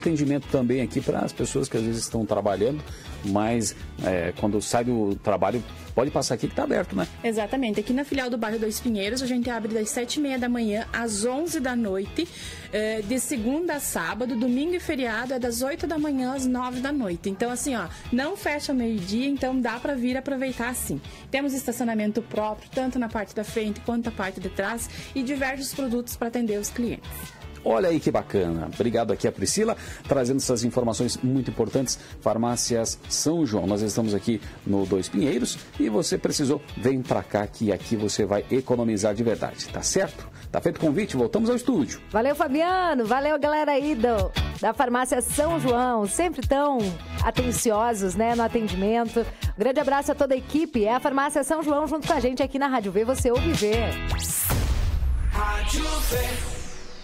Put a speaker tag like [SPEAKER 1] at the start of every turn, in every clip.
[SPEAKER 1] atendimento também aqui para as pessoas que às vezes estão trabalhando, mas quando sai do trabalho pode passar aqui que está aberto, né?
[SPEAKER 2] Exatamente. Aqui na filial do bairro Dois Pinheiros, a gente abre das 7h30 da manhã às 11 da noite, de segunda a sábado, domingo e feriado é das 8 da manhã às 9 da noite. Então, assim, não fecha meio-dia, então dá para vir aproveitar sim. Temos estacionamento próprio, tanto na parte da frente quanto na parte de trás, e diversos produtos para atender os clientes.
[SPEAKER 1] Olha aí que bacana. Obrigado aqui a Priscila, trazendo essas informações muito importantes. Farmácias São João. Nós estamos aqui no Dois Pinheiros e você precisou, vem pra cá que aqui você vai economizar de verdade, tá certo? Tá feito o convite, voltamos ao estúdio.
[SPEAKER 3] Valeu, Fabiano. Valeu, galera aí da Farmácia São João. Sempre tão atenciosos, né, no atendimento. Um grande abraço a toda a equipe. É a Farmácia São João junto com a gente aqui na Rádio V. Você ouve ver.
[SPEAKER 4] Rádio V.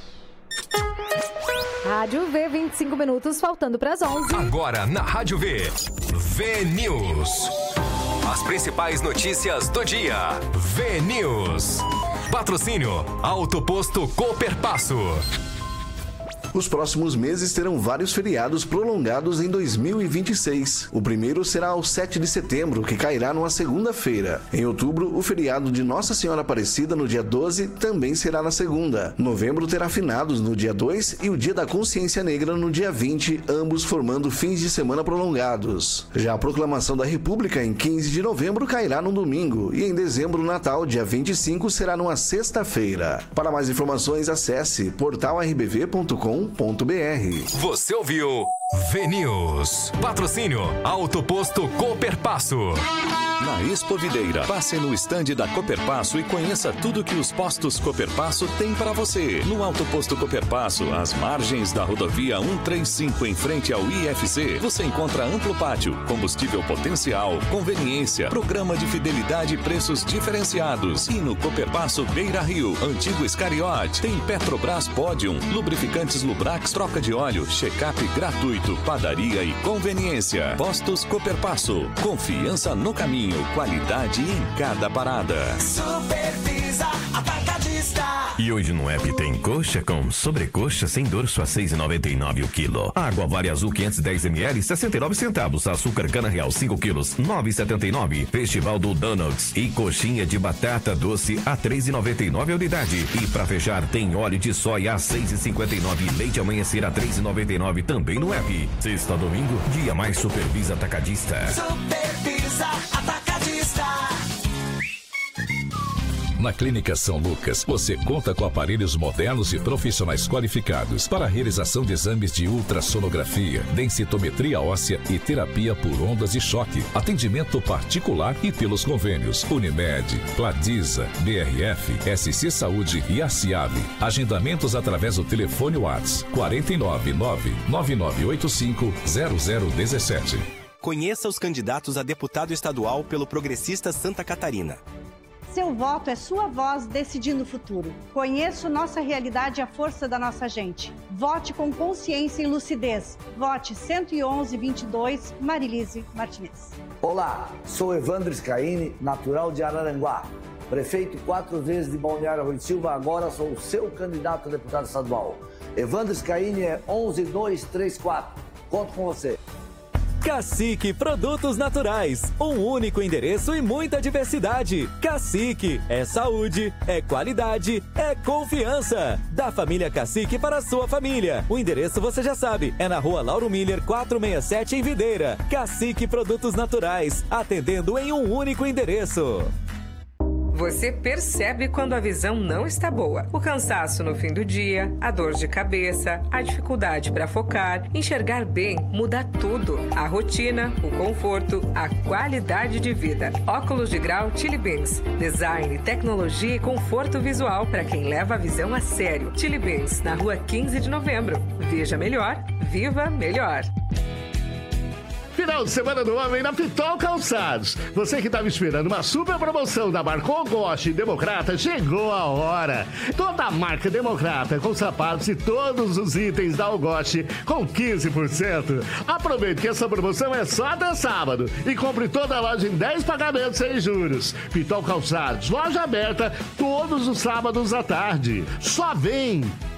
[SPEAKER 3] Rádio V, 25 minutos, faltando para as 11.
[SPEAKER 5] Agora na Rádio V, V News. As principais notícias do dia. V News. Patrocínio Auto Posto Cooperpasso.
[SPEAKER 6] Os próximos meses terão vários feriados prolongados em 2026. O primeiro será ao 7 de setembro, que cairá numa segunda-feira. Em outubro, o feriado de Nossa Senhora Aparecida, no dia 12, também será na segunda. Novembro terá finados no dia 2 e o Dia da Consciência Negra no dia 20, ambos formando fins de semana prolongados. Já a Proclamação da República, em 15 de novembro, cairá no domingo. E em dezembro, o Natal, dia 25, será numa sexta-feira. Para mais informações, acesse portalrbv.com.br.
[SPEAKER 5] Você ouviu V News. Patrocínio Auto Posto Cooperpasso.
[SPEAKER 7] Na Expo Videira, passe no estande da Cooperpasso e conheça tudo que os postos Cooperpasso têm para você. No Auto Posto Cooperpasso, às margens da rodovia 135 em frente ao IFC, você encontra amplo pátio, combustível potencial, conveniência, programa de fidelidade e preços diferenciados. E no Cooperpasso Beira Rio, antigo Escariote, tem Petrobras Podium, lubrificantes Lubrax, troca de óleo, check-up gratuito, padaria e conveniência. Postos Cooperpasso, confiança no caminho. Qualidade em cada parada.
[SPEAKER 4] Supervisa Atacadista.
[SPEAKER 8] E hoje no app tem coxa com sobrecoxa sem dorso a R$ 6,99 o quilo. Água Vale Azul 510 ml 69 centavos. Açúcar Cana Real 5 quilos 9,79. Festival do Donuts e coxinha de batata doce a R$ 3,99 a unidade. E pra fechar tem óleo de soia a R$ 6,59. Leite Amanhecer a R$ 3,99 também no app. Sexta a domingo, dia mais Supervisa Atacadista.
[SPEAKER 4] Supervisa Atacadista.
[SPEAKER 9] Na Clínica São Lucas, você conta com aparelhos modernos e profissionais qualificados para a realização de exames de ultrassonografia, densitometria óssea e terapia por ondas de choque. Atendimento particular e pelos convênios Unimed, Pladisa, BRF, SC Saúde e Aciave. Agendamentos através do telefone WhatsApp 499-9985-0017.
[SPEAKER 10] Conheça os candidatos a deputado estadual pelo Progressista Santa Catarina.
[SPEAKER 11] Seu voto é sua voz decidindo o futuro. Conheça nossa realidade e a força da nossa gente. Vote com consciência e lucidez. Vote 111-22, Marilise Martinez.
[SPEAKER 12] Olá, sou Evandro Scaini, natural de Araranguá. Prefeito 4 vezes de Balneário Rui Silva, agora sou o seu candidato a deputado estadual. Evandro Scaini é 11234. Conto com você.
[SPEAKER 13] Cacique Produtos Naturais, um único endereço e muita diversidade. Cacique é saúde, é qualidade, é confiança. Da família Cacique para a sua família. O endereço você já sabe, é na Rua Lauro Miller 467 em Videira. Cacique Produtos Naturais, atendendo em um único endereço.
[SPEAKER 14] Você percebe quando a visão não está boa. O cansaço no fim do dia, a dor de cabeça, a dificuldade para focar, enxergar bem muda tudo. A rotina, o conforto, a qualidade de vida. Óculos de grau Chili Beans. Design, tecnologia e conforto visual para quem leva a visão a sério. Chili Beans, na Rua 15 de Novembro. Veja melhor, viva melhor.
[SPEAKER 15] Final de semana do homem na Pitol Calçados. Você que estava esperando uma super promoção da marca Ogoshi Democrata, chegou a hora. Toda a marca Democrata com sapatos e todos os itens da Ogoshi com 15%. Aproveite que essa promoção é só até sábado e compre toda a loja em 10 pagamentos sem juros. Pitol Calçados, loja aberta todos os sábados à tarde. Só vem!